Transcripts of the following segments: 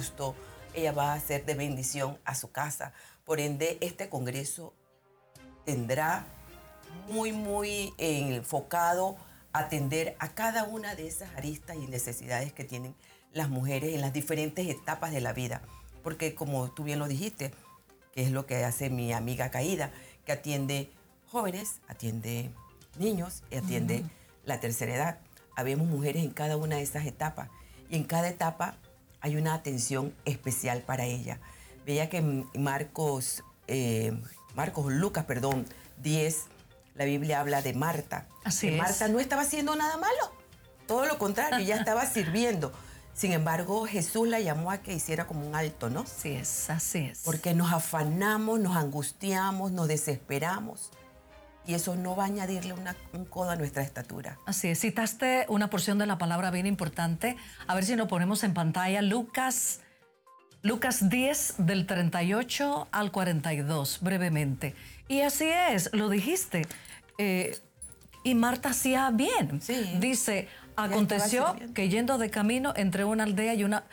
gusto, ella va a ser de bendición a su casa. Por ende, este congreso tendrá muy enfocado a atender a cada una de esas aristas y necesidades que tienen las mujeres en las diferentes etapas de la vida. Porque como tú bien lo dijiste, que es lo que hace mi amiga Caída, que atiende jóvenes, atiende niños y atiende la tercera edad. Habemos mujeres en cada una de esas etapas y en cada etapa hay una atención especial para ella. Veía que en Lucas 10, la Biblia habla de Marta. Así que es. Marta no estaba haciendo nada malo, todo lo contrario, ella estaba sirviendo. Sin embargo, Jesús la llamó a que hiciera como un alto, ¿no? Así es, así es. Porque nos afanamos, nos angustiamos, nos desesperamos. Y eso no va a añadirle un codo a nuestra estatura. Así es. Citaste una porción de la palabra bien importante. A ver si lo ponemos en pantalla. Lucas 10, del 38 al 42, brevemente. Y así es, lo dijiste. Y Marta hacía bien. Sí. Dice, aconteció que yendo de camino entre una aldea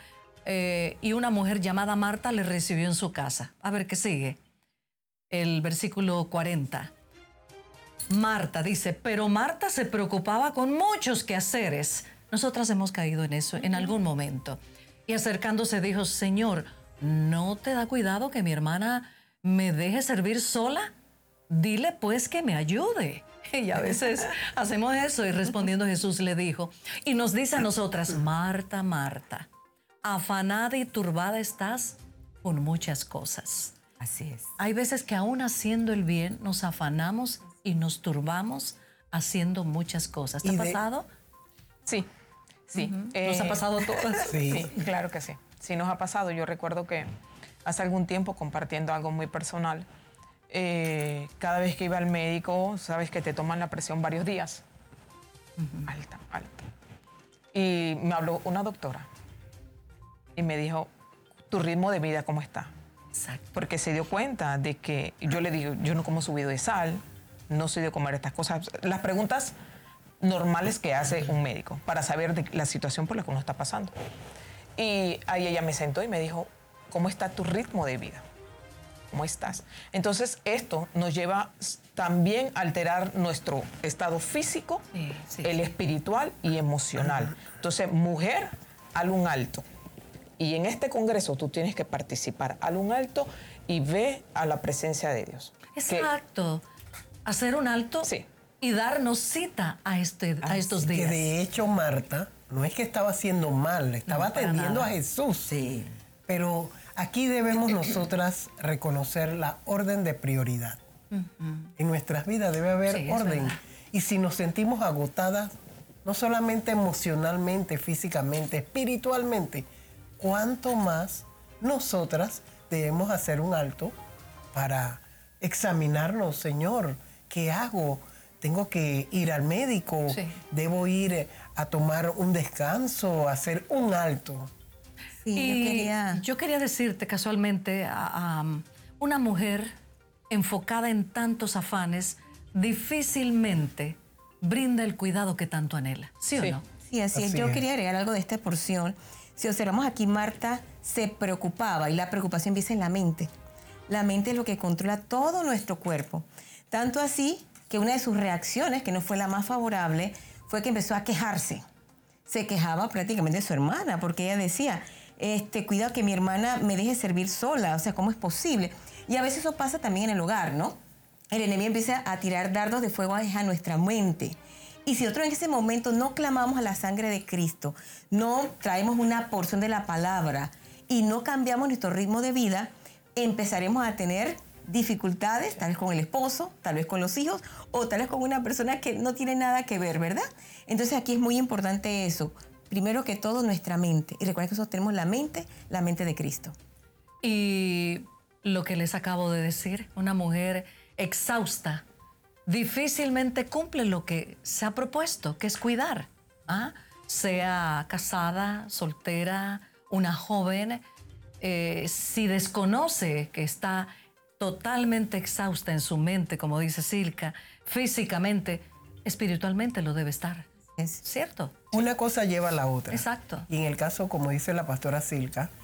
y una mujer llamada Marta le recibió en su casa. A ver qué sigue. El versículo 40. Marta dice, pero Marta se preocupaba con muchos quehaceres. Nosotras hemos caído en eso en algún momento. Y acercándose dijo, Señor, ¿no te da cuidado que mi hermana me deje servir sola? Dile pues que me ayude. Y a veces hacemos eso. Y respondiendo Jesús le dijo, y nos dice a nosotras, Marta, Marta, afanada y turbada estás con muchas cosas. Así es. Hay veces que aún haciendo el bien nos afanamos y nos turbamos haciendo muchas cosas. ¿Te ha pasado? Sí, sí. ¿Nos ha pasado a todas? Sí, claro que sí. Sí nos ha pasado. Yo recuerdo que hace algún tiempo, compartiendo algo muy personal, cada vez que iba al médico, sabes que te toman la presión varios días. Alta, alta. Y me habló una doctora y me dijo, ¿tu ritmo de vida cómo está? Exacto. Porque se dio cuenta de que yo le digo, yo no como subido de sal, no soy de comer estas cosas. Las preguntas normales que hace un médico para saber de la situación por la que uno está pasando. Y ahí ella me sentó y me dijo, ¿cómo está tu ritmo de vida? ¿Cómo estás? Entonces esto nos lleva también a alterar nuestro estado físico, el espiritual y emocional. Entonces, mujer, haz un alto. Y en este congreso tú tienes que participar, haz un alto y ve a la presencia de Dios. Exacto. Hacer un alto y darnos cita a estos días. Que de hecho Marta no es que estaba haciendo mal, estaba atendiendo a Jesús. Sí. Pero aquí debemos nosotras reconocer la orden de prioridad. En nuestras vidas debe haber orden. Y si nos sentimos agotadas, no solamente emocionalmente, físicamente, espiritualmente, cuánto más nosotras debemos hacer un alto para examinarnos, Señor, ¿qué hago? ¿Tengo que ir al médico? ¿Debo ir a tomar un descanso, hacer un alto? Sí, yo quería decirte casualmente, una mujer enfocada en tantos afanes difícilmente brinda el cuidado que tanto anhela, ¿sí o no? Sí, así es. Yo quería agregar algo de esta porción. Si observamos aquí, Marta se preocupaba y la preocupación empieza en la mente. La mente es lo que controla todo nuestro cuerpo. Tanto así que una de sus reacciones, que no fue la más favorable, fue que empezó a quejarse. Se quejaba prácticamente de su hermana, porque ella decía, cuidado que mi hermana me deje servir sola, o sea, ¿cómo es posible? Y a veces eso pasa también en el hogar, ¿no? El enemigo empieza a tirar dardos de fuego a nuestra mente. Y si nosotros en ese momento no clamamos a la sangre de Cristo, no traemos una porción de la palabra y no cambiamos nuestro ritmo de vida, empezaremos a tener dificultades, tal vez con el esposo, tal vez con los hijos, o tal vez con una persona que no tiene nada que ver, ¿verdad? Entonces aquí es muy importante eso. Primero que todo, nuestra mente. Y recuerden que nosotros tenemos la mente de Cristo. Y lo que les acabo de decir, una mujer exhausta difícilmente cumple lo que se ha propuesto, que es cuidar. Sea casada, soltera, una joven, si desconoce que está totalmente exhausta en su mente, como dice Silka, físicamente, espiritualmente lo debe estar. ¿Es cierto? Una cosa lleva a la otra. Exacto. Y en el caso, como dice la pastora Silka,